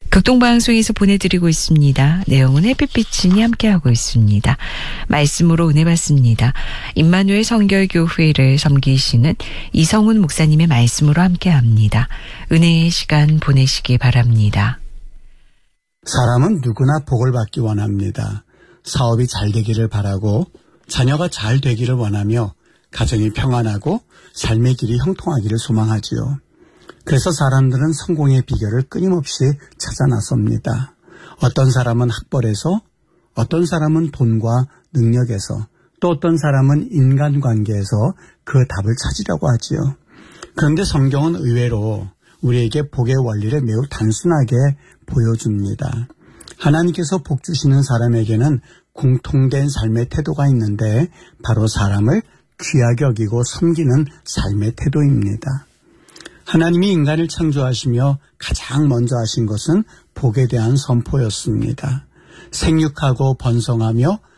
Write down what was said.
극동방송에서 보내드리고 있습니다. 내용은 햇빛비친이 함께하고 있습니다. 말씀으로 은혜 받습니다. 임마누엘 성결교회를 섬기시는 이성훈 목사님의 말씀으로 함께합니다. 은혜의 시간 보내시기 바랍니다. 사람은 누구나 복을 받기 원합니다. 사업이 잘 되기를 바라고 자녀가 잘 되기를 원하며 가정이 평안하고 삶의 길이 형통하기를 소망하지요. 그래서 사람들은 성공의 비결을 끊임없이 찾아 나섭니다. 어떤 사람은 학벌에서, 어떤 사람은 돈과 능력에서, 또 어떤 사람은 인간관계에서 그 답을 찾으려고 하지요. 그런데 성경은 의외로 우리에게 복의 원리를 매우 단순하게 보여줍니다. 하나님께서 복 주시는 사람에게는 공통된 삶의 태도가 있는데 바로 사람을 귀하게 여기고 섬기는 삶의 태도입니다. 하나님이 인간을 창조하시며 가장 먼저 하신 것은 복에 대한 선포였습니다. 생육하고 번성하며